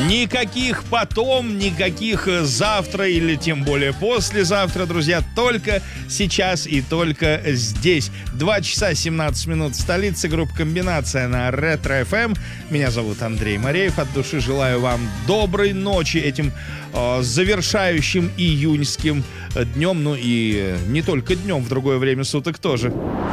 Никаких потом, никаких завтра или тем более послезавтра, друзья. Только сейчас и только здесь. 2 часа 17 минут в столице. Группа «Комбинация» на Ретро ФМ. Меня зовут Андрей Мореев. От души желаю вам доброй ночи этим завершающим июньским днем. Ну и не только днем, в другое время суток тоже.